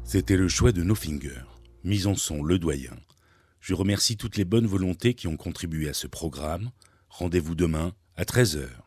C'était le choix de No Finger, mise en son Le Doyen. Je remercie toutes les bonnes volontés qui ont contribué à ce programme. Rendez-vous demain à 13 h.